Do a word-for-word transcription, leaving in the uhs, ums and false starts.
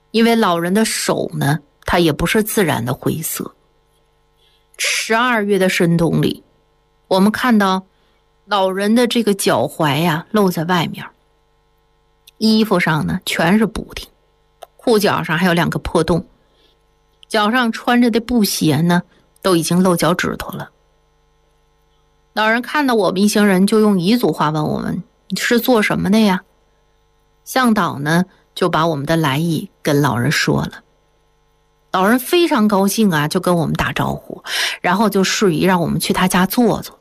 因为老人的手呢，它也不是自然的灰色。十二月的深冬里，我们看到老人的这个脚踝呀露在外面，衣服上呢全是补丁，裤脚上还有两个破洞，脚上穿着的布鞋呢都已经露脚趾头了。老人看到我们一行人，就用彝族话问我们，你是做什么的呀？向导呢就把我们的来意跟老人说了。老人非常高兴啊，就跟我们打招呼，然后就示意让我们去他家坐坐。